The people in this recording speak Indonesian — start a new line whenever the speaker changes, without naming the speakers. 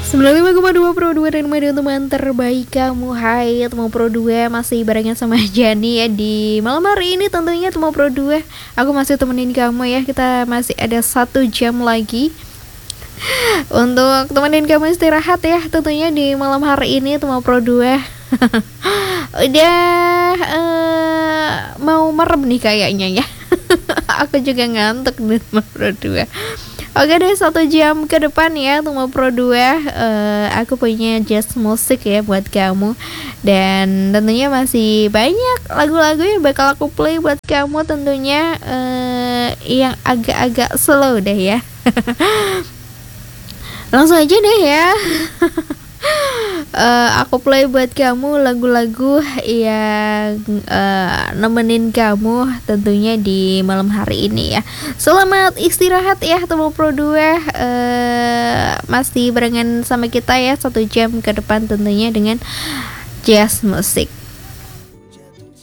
95,2 Pro 2 dan media teman terbaik kamu. Hai teman Pro 2, masih barengan sama Jani ya di malam hari ini tentunya teman Pro 2. Aku masih temenin kamu ya, kita masih ada 1 jam lagi untuk temenin kamu istirahat ya tentunya di malam hari ini teman Pro 2. Udah mau merem nih kayaknya ya. Aku juga ngantuk nih teman Pro 2. Oke deh, 1 jam ke depan ya Tunggu Pro 2 aku punya jazz musik ya buat kamu. Dan tentunya masih banyak lagu-lagu yang bakal aku play buat kamu. Tentunya yang agak-agak slow deh ya. Langsung aja deh ya. Aku play buat kamu lagu-lagu yang nemenin kamu tentunya di malam hari ini ya. Selamat istirahat ya teman Pro 2. Masih barengan sama kita ya 1 jam ke depan tentunya dengan jazz musik.